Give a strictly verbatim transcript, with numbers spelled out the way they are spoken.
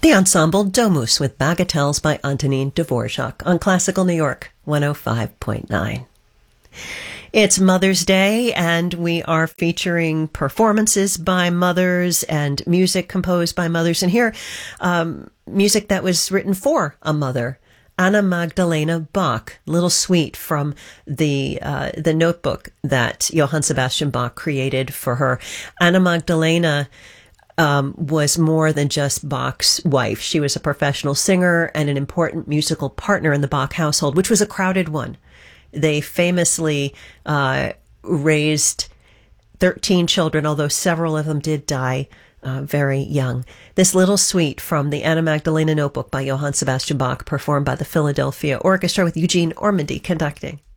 The ensemble Domus with Bagatelles by Antonin Dvorak on Classical New York one oh five point nine. It's Mother's Day, and we are featuring performances by mothers and music composed by mothers. And here, um, music that was written for a mother. Anna Magdalena Bach, little suite from the uh, the notebook that Johann Sebastian Bach created for her. Anna Magdalena Um, was more than just Bach's wife. She was a professional singer and an important musical partner in the Bach household, which was a crowded one. They famously uh, raised thirteen children, although several of them did die uh, very young. This little suite from the Anna Magdalena Notebook by Johann Sebastian Bach, performed by the Philadelphia Orchestra with Eugene Ormandy conducting.